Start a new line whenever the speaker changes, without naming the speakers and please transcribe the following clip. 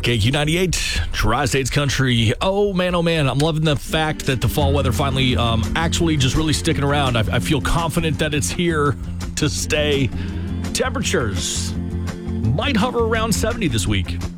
KQ98, Tri-States Country. Oh, man, I'm loving the fact that the fall weather finally actually just really sticking around. I feel confident that it's here to stay. Temperatures might hover around 70 this week.